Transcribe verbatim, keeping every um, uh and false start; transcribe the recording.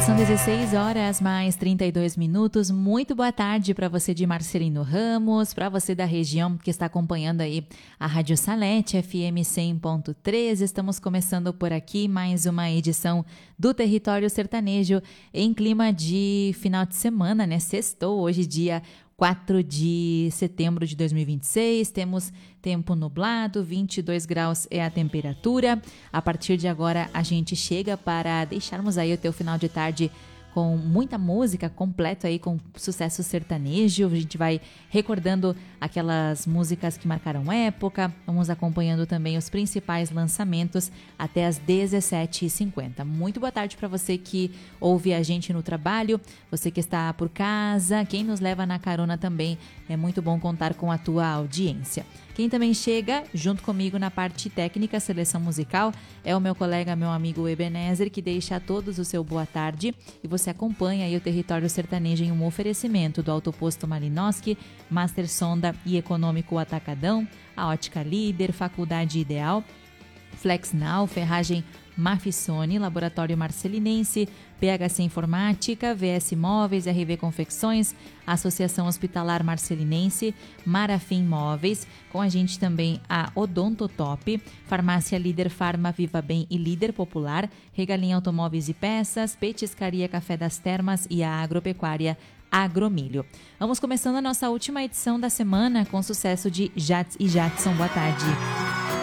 são dezesseis horas mais trinta e dois minutos. Muito boa tarde para você de Marcelino Ramos, para você da região que está acompanhando aí a Rádio Salete F M cem ponto três. Estamos começando por aqui mais uma edição do Território Sertanejo em clima de final de semana, né? Sextou, hoje dia quatro de setembro de dois mil e vinte e seis, temos tempo nublado, vinte e dois graus é a temperatura. A partir de agora a gente chega para deixarmos aí o teu final de tarde com muita música, completo aí com sucesso sertanejo. A gente vai recordando aquelas músicas que marcaram época, vamos acompanhando também os principais lançamentos até as dezessete e cinquenta. Muito boa tarde para você que ouve a gente no trabalho, você que está por casa, quem nos leva na carona também. É muito bom contar com a tua audiência. Quem também chega junto comigo na parte técnica, seleção musical, é o meu colega, meu amigo Ebenezer, que deixa a todos o seu boa tarde. E você acompanha aí o Território Sertanejo em um oferecimento do Autoposto Malinowski, Master Sonda e Econômico Atacadão, a Ótica Líder, Faculdade Ideal, FlexNow, Ferragem Mafissone, Laboratório Marcelinense, P H C Informática, V S Móveis, R V Confecções, Associação Hospitalar Marcelinense, Marafim Móveis, com a gente também a Odontotop, Farmácia Líder Farma Viva Bem e Líder Popular, Regalim Automóveis e Peças, Petiscaria Café das Termas e a Agropecuária Agromilho. Vamos começando a nossa última edição da semana com sucesso de Jats e Jatson. Boa tarde.